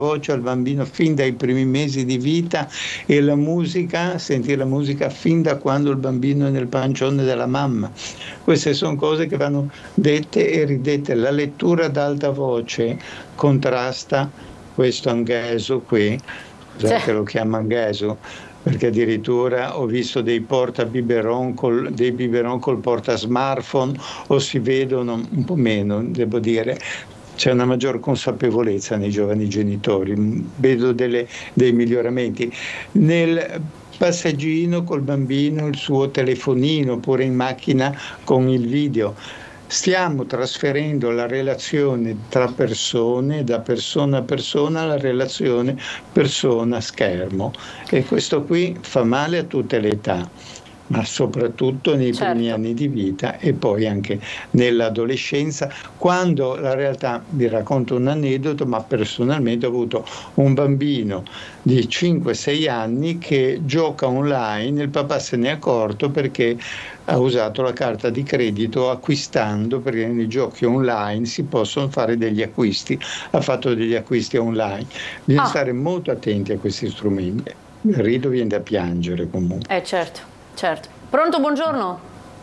voce al bambino fin dai primi mesi di vita e la musica, sentire la musica fin da quando il bambino è nel pancione della mamma. Queste sono cose che vanno dette e ridette. La lettura ad alta voce contrasta questo angheso qui, scusate, lo chiama angheso, perché addirittura ho visto dei biberon col porta smartphone, o si vedono un po' meno, devo dire. C'è una maggior consapevolezza nei giovani genitori, vedo dei miglioramenti. Nel passeggino col bambino, il suo telefonino, oppure in macchina con il video. Stiamo trasferendo la relazione tra persone, da persona a persona, la relazione persona-schermo. E questo qui fa male a tutte le età, ma soprattutto nei primi anni di vita e poi anche nell'adolescenza, quando la realtà, vi racconto un aneddoto, ma personalmente ho avuto un bambino di 5-6 anni che gioca online, il papà se ne è accorto perché ha usato la carta di credito acquistando, perché nei giochi online si possono fare degli acquisti, ha fatto degli acquisti online. Bisogna stare molto attenti a questi strumenti. Rido, viene da piangere comunque. Certo. Pronto, buongiorno.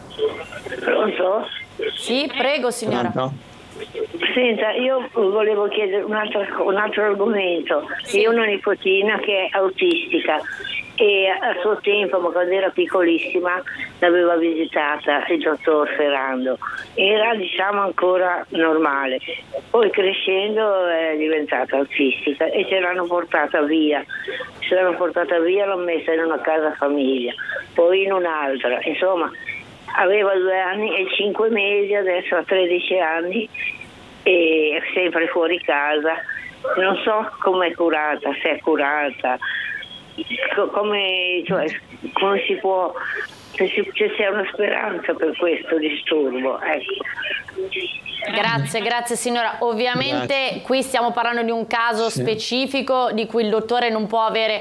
Pronto? Sì, prego signora. Pronto? Senta, io volevo chiedere un altro argomento. Sì. Io ho una nipotina che è autistica e a suo tempo, ma quando era piccolissima, l'aveva visitata il dottor Ferrando. Era ancora normale. Poi crescendo è diventata autistica e ce l'hanno portata via. L'ho messa in una casa famiglia, poi in un'altra. Insomma, aveva 2 anni e 5 mesi, adesso ha 13 anni e è sempre fuori casa. Non so come è curata, se è curata, come si può, se c'è una speranza per questo disturbo. Grazie signora. Ovviamente qui stiamo parlando di un caso specifico di cui il dottore non può avere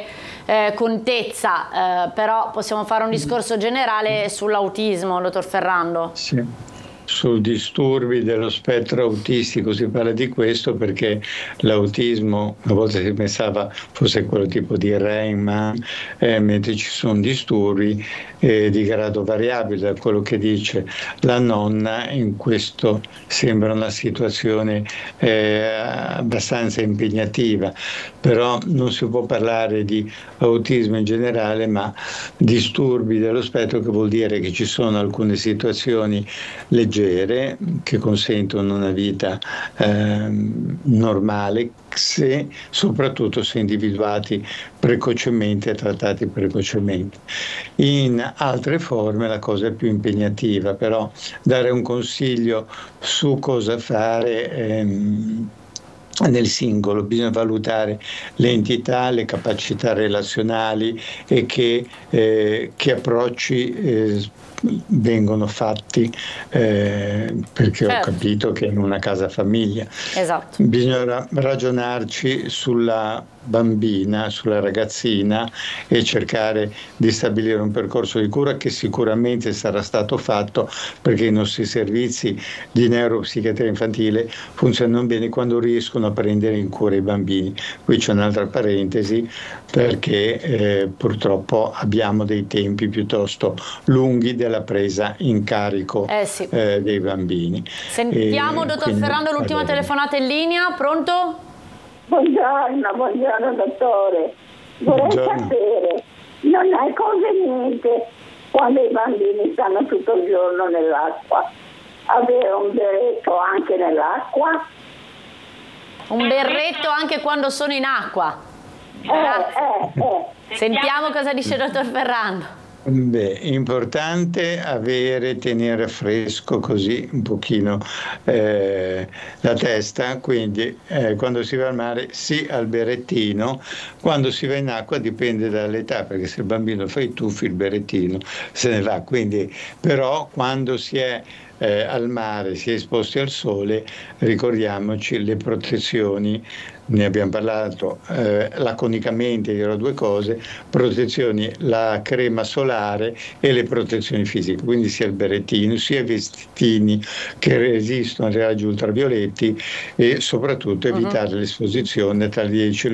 contezza, però possiamo fare un discorso generale sull'autismo, dottor Ferrando. Sì. Sui disturbi dello spettro autistico si parla di questo perché l'autismo una volta si pensava fosse quello tipo di Rayman, mentre ci sono disturbi di grado variabile. Da quello che dice la nonna, in questo sembra una situazione abbastanza impegnativa, però non si può parlare di autismo in generale, ma disturbi dello spettro, che vuol dire che ci sono alcune situazioni leggere che consentono una vita normale, soprattutto se individuati precocemente e trattati precocemente. In altre forme la cosa è più impegnativa, però dare un consiglio su cosa fare nel singolo, bisogna valutare le entità, le capacità relazionali e che approcci vengono fatti, perché ho capito che in una casa famiglia bisogna ragionarci sulla bambina, sulla ragazzina, e cercare di stabilire un percorso di cura che sicuramente sarà stato fatto, perché i nostri servizi di neuropsichiatria infantile funzionano bene quando riescono a prendere in cura i bambini. Qui c'è un'altra parentesi, perché purtroppo abbiamo dei tempi piuttosto lunghi della presa in carico dei bambini. Sentiamo, dottor Ferrando, l'ultima telefonata in linea. Pronto? Buongiorno dottore. Vorrei sapere, non è conveniente quando i bambini stanno tutto il giorno nell'acqua avere un berretto anche nell'acqua? Un berretto anche quando sono in acqua? Sentiamo cosa dice il dottor Ferrando. Beh, importante tenere fresco così un pochino la testa, quindi quando si va al mare sì al berrettino, quando si va in acqua dipende dall'età, perché se il bambino fa i tuffi il berrettino se ne va, quindi però quando si è al mare, si è esposti al sole, ricordiamoci le protezioni. Ne abbiamo parlato laconicamente, dirò 2 cose: protezioni, la crema solare e le protezioni fisiche, quindi sia il berrettino sia i vestitini che resistono ai raggi ultravioletti, e soprattutto evitare l'esposizione tra 10 e